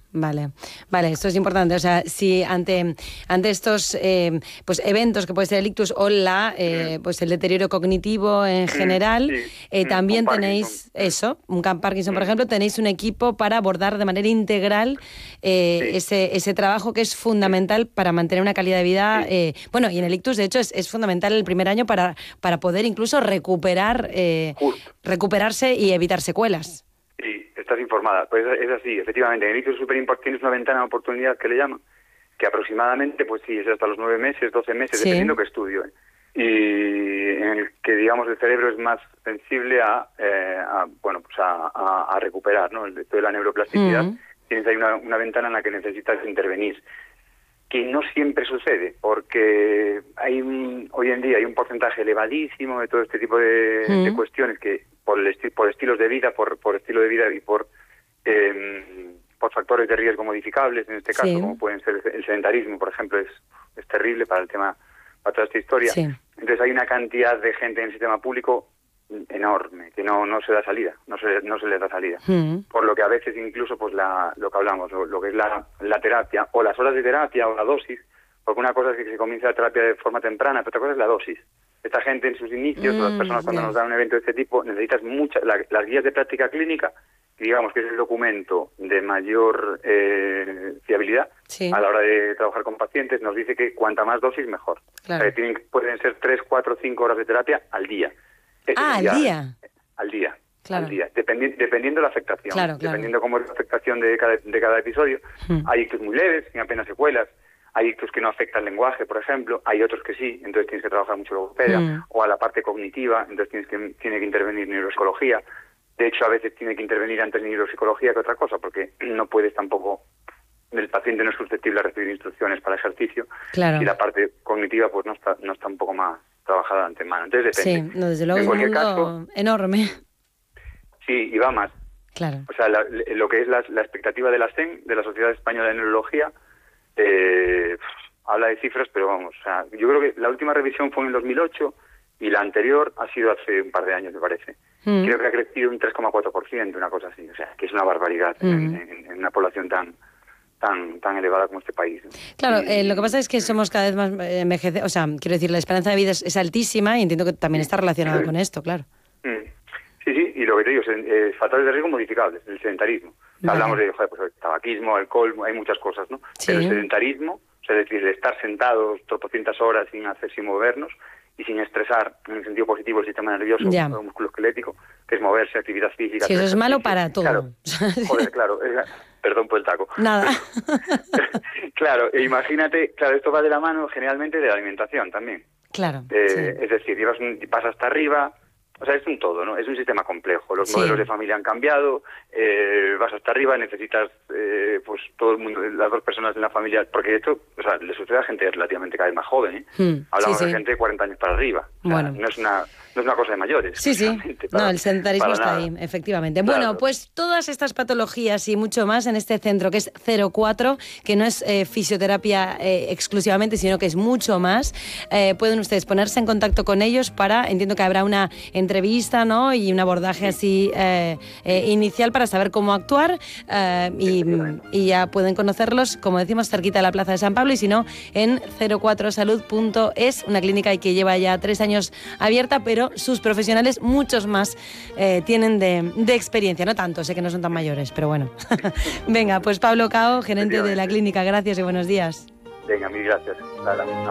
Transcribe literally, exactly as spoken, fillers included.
Vale, vale, esto es importante. O sea, si ante ante estos eh, pues eventos que puede ser el ictus o la eh, pues el deterioro cognitivo en general, sí. eh, también un tenéis Parkinson. eso, un Camp Parkinson, por Mm. ejemplo, tenéis un equipo para abordar de manera integral eh, Sí. ese ese trabajo que es fundamental para mantener una calidad de vida. Sí. Eh, bueno, y en el ictus, de hecho, es, es fundamental el primer año para para poder incluso recuperar eh, Justo. recuperarse y evitar secuelas. Sí, estás informada. Pues es así, efectivamente. En el ictus es súper importante, tienes una ventana de oportunidad que le llaman, que aproximadamente, pues sí, es hasta los nueve meses, doce meses, Sí. dependiendo qué estudio. ¿eh? Y en el que, digamos, el cerebro es más sensible a, eh, a bueno, pues a, a, a recuperar, ¿no? El de toda la neuroplasticidad. Mm. Tienes ahí una, una ventana en la que necesitas intervenir, que no siempre sucede, porque hay un, hoy en día hay un porcentaje elevadísimo de todo este tipo de, Mm. de cuestiones que por, el esti por estilos de vida, por, por estilo de vida y por eh, por factores de riesgo modificables, en este caso, Sí. como pueden ser el sedentarismo, por ejemplo, es, es terrible para el tema, para toda esta historia. Sí. Entonces hay una cantidad de gente en el sistema público enorme, que no, no se da salida, no se, no se les da salida. Mm. Por lo que a veces incluso pues la, lo que hablamos, lo, lo que es la, la terapia, o las horas de terapia o la dosis, porque una cosa es que se comienza la terapia de forma temprana, pero otra cosa es la dosis. Esta gente en sus inicios, Mm, o las personas cuando yeah. nos dan un evento de este tipo, necesitas muchas, la, las guías de práctica clínica, que digamos que es el documento de mayor eh, fiabilidad Sí. a la hora de trabajar con pacientes, nos dice que cuanta más dosis mejor. Claro. O sea, tienen, pueden ser tres, cuatro, cinco horas de terapia al día. Eso Ah, al sería- día. Al día. Claro. Al día. Dependi dependiendo de la afectación. Claro, claro. Dependiendo cómo es la afectación de cada, de cada episodio. Hmm. Hay ictus muy leves, sin apenas secuelas. Hay ictus que no afectan el lenguaje, por ejemplo. Hay otros que sí, entonces tienes que trabajar mucho logopedia. Hmm. O a la parte cognitiva, entonces tienes que, tiene que intervenir neuropsicología. De hecho, a veces tiene que intervenir antes neuropsicología que otra cosa, porque no puedes tampoco... El paciente no es susceptible a recibir instrucciones para ejercicio. Claro. Y la parte cognitiva pues no está, no está un poco más trabajada de antemano. Entonces Sí, depende. no, desde luego En es un cualquier mundo caso, enorme. sí, y va más. Claro. O sea, la, lo que es la, la expectativa de la S E N, de la Sociedad Española de Neurología, eh, habla de cifras, pero vamos, o sea, yo creo que la última revisión fue en el dos mil ocho y la anterior ha sido hace un par de años, me parece. Mm. Creo que ha crecido un tres coma cuatro por ciento, una cosa así, o sea, que es una barbaridad Mm. en, en, en una población tan tan tan elevada como este país, ¿no? Claro, Y- eh, lo que pasa es que somos cada vez más eh, envejecidos, o sea, quiero decir, la esperanza de vida es, es altísima y entiendo que también está relacionado Sí. con esto, claro. Mm. Sí, sí, y lo que te digo, sen- eh, factores de riesgo modificables, el sedentarismo. O sea, Vale. hablamos de joder, pues, el tabaquismo, alcohol, hay muchas cosas, ¿no? Sí. Pero el sedentarismo, o sea, es decir, el estar sentados tropocientas horas sin hacer, sin movernos y sin estresar en el sentido positivo el sistema nervioso Ya. o musculoesquelético, que es moverse, actividad física. Sí, eso hacer es malo ejercicio. para todo. Claro, joder, claro, es- perdón por el taco. Nada. Claro, e imagínate, claro, esto va de la mano generalmente de la alimentación también. Claro. Eh, sí. Es decir, llevas un, vas hasta arriba, o sea, es un todo, ¿no? Es un sistema complejo. Los Sí. modelos de familia han cambiado, eh, vas hasta arriba, necesitas, eh, pues, todo el mundo, las dos personas en la familia, porque esto, o sea, le sucede a gente relativamente cada vez más joven, ¿eh? Hmm, Hablamos sí, de sí. gente de cuarenta años para arriba. O sea, Bueno. no es una, no es una cosa de mayores. Sí, sí. realmente, para- No, el sedentarismo para está nada. ahí, efectivamente. Claro. Bueno, pues todas estas patologías y mucho más en este centro que es cero cuatro, que no es eh, fisioterapia eh, exclusivamente, sino que es mucho más. Eh, pueden ustedes ponerse en contacto con ellos para, entiendo que habrá una entrevista, ¿no? Y un abordaje así eh, eh, inicial para saber cómo actuar eh, y, y ya pueden conocerlos, como decimos, cerquita de la Plaza de San Pablo y si no, en cero cuatro salud punto es, una clínica que lleva ya tres años abierta, pero sus profesionales, muchos más, eh, tienen de, de experiencia. No tanto, sé que no son tan mayores, pero bueno. Venga, pues Pablo Cao, gerente de la clínica, gracias y buenos días. Venga, mil gracias. Lara.